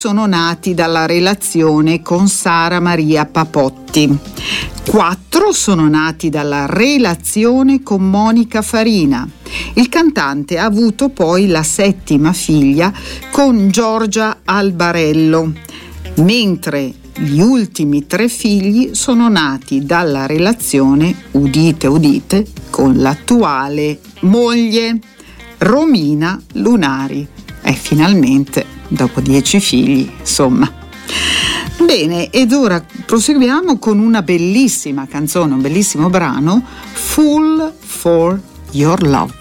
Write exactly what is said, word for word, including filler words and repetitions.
sono nati dalla relazione con Sara Maria Papotti. Quattro sono nati dalla relazione con Monica Farina. Il cantante ha avuto poi la settima figlia con Giorgia Albarello, mentre gli ultimi tre figli sono nati dalla relazione, udite udite, con l'attuale moglie Romina Lunari. E finalmente, dopo dieci figli, insomma. Bene, ed ora proseguiamo con una bellissima canzone, un bellissimo brano, Fool for Your Love.